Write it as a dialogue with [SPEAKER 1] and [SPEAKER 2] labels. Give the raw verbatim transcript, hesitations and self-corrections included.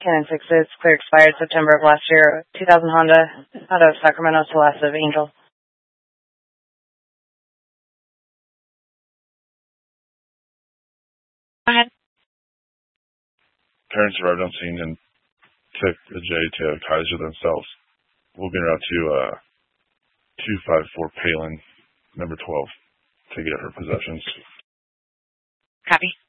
[SPEAKER 1] Canon sixes, clear expired September of last year, two thousand Honda, out of Sacramento, Celeste of Angel.
[SPEAKER 2] Go ahead.
[SPEAKER 3] Parents arrived on scene and took the J to Kaiser themselves. Moving her out to uh, two five four Palin, number twelve, to get her possessions.
[SPEAKER 2] Copy.